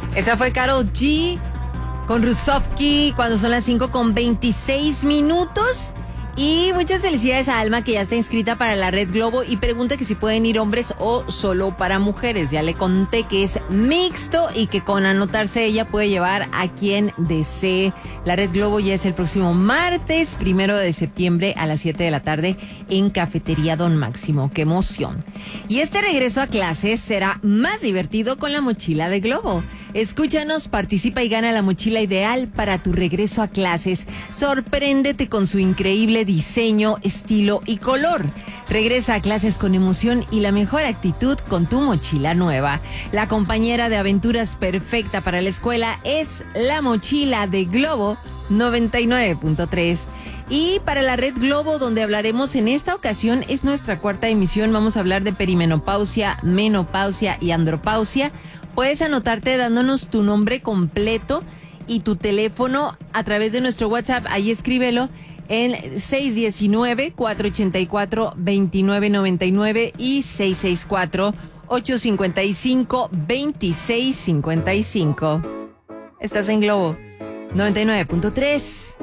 Esa fue Karol G con Rusovki cuando son las 5:26. Y muchas felicidades a Alma, que ya está inscrita para la Red Globo, y pregunta que si pueden ir hombres o solo para mujeres. Ya le conté que es mixto y que con anotarse ella puede llevar a quien desee. La Red Globo ya es el próximo martes 1 de septiembre a las 7 de la tarde en Cafetería Don Máximo. ¡Qué emoción! Y este regreso a clases será más divertido con la mochila de Globo. Escúchanos, participa y gana la mochila ideal para tu regreso a clases. Sorpréndete con su increíble diseño, estilo y color. Regresa a clases con emoción y la mejor actitud con tu mochila nueva. La compañera de aventuras perfecta para la escuela es la mochila de Globo 99.3. Y para la Red Globo, donde hablaremos en esta ocasión, es nuestra cuarta emisión. Vamos a hablar de perimenopausia, menopausia y andropausia. Puedes anotarte dándonos tu nombre completo y tu teléfono a través de nuestro WhatsApp. Ahí escríbelo en 619-484-2999 y 664-855-2655. Estás en Globo 99.3.